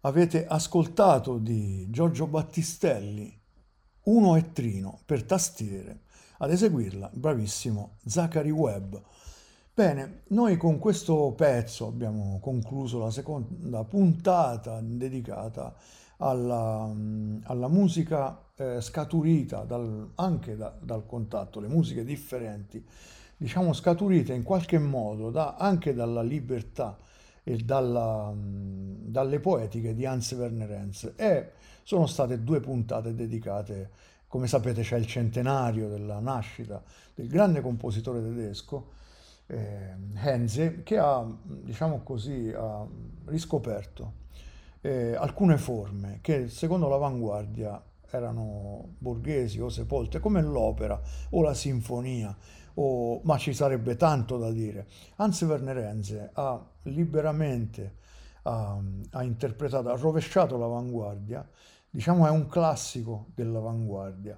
Avete ascoltato di Giorgio Battistelli Uno e Trino per tastiere. Ad eseguirla, bravissimo Zachary Webb. Bene, noi con questo pezzo abbiamo concluso la seconda puntata dedicata alla musica scaturita anche dal contatto, le musiche differenti, diciamo scaturite in qualche modo anche dalla libertà e dalle poetiche di Hans Werner Henze. E sono state due puntate dedicate, come sapete c'è il centenario della nascita del grande compositore tedesco Henze, che ha, diciamo così, ha riscoperto alcune forme che secondo l'avanguardia erano borghesi o sepolte, come l'opera o la sinfonia, ma ci sarebbe tanto da dire. Hans Werner Henze ha liberamente ha interpretato, ha rovesciato l'avanguardia, diciamo è un classico dell'avanguardia,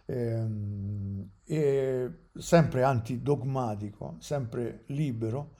e sempre antidogmatico, sempre libero,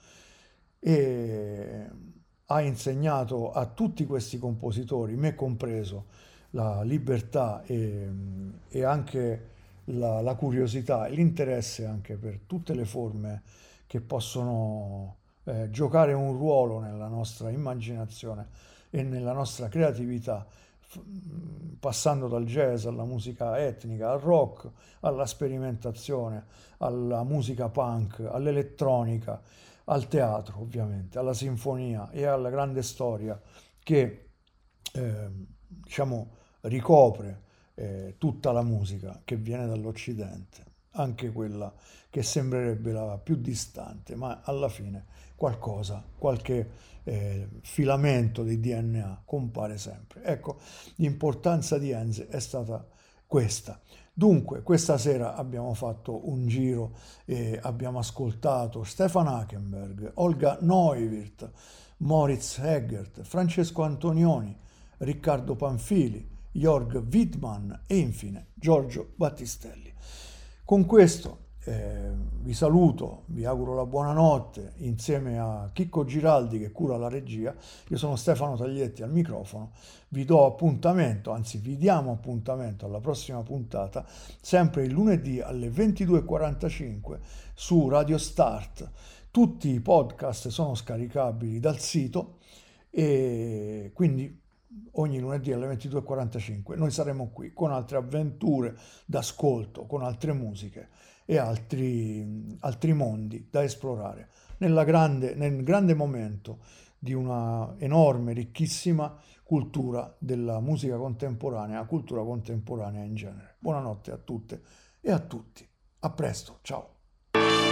e ha insegnato a tutti questi compositori, me compreso, la libertà e anche la curiosità e l'interesse anche per tutte le forme che possono giocare un ruolo nella nostra immaginazione e nella nostra creatività, passando dal jazz alla musica etnica, al rock, alla sperimentazione, alla musica punk, all'elettronica, al teatro ovviamente, alla sinfonia e alla grande storia che diciamo ricopre tutta la musica che viene dall'Occidente, anche quella che sembrerebbe la più distante, ma alla fine qualcosa, qualche filamento di DNA compare sempre. Ecco, l'importanza di Henze è stata questa. Dunque, questa sera abbiamo fatto un giro e abbiamo ascoltato Stefan Hackenberg, Olga Neuwirth, Moritz Eggert, Francesco Antonioni, Riccardo Panfili, Jörg Wittmann e infine Giorgio Battistelli. Con questo vi saluto, vi auguro la buonanotte insieme a Chicco Giraldi che cura la regia. Io sono Stefano Taglietti al microfono, vi do appuntamento, anzi vi diamo appuntamento alla prossima puntata, sempre il lunedì alle 22:45 su Radio Start. Tutti i podcast sono scaricabili dal sito e quindi ogni lunedì alle 22:45 noi saremo qui con altre avventure d'ascolto, con altre musiche e altri mondi da esplorare nel grande momento di una enorme, ricchissima cultura della musica contemporanea, cultura contemporanea in genere. Buonanotte a tutte e a tutti. A presto, ciao.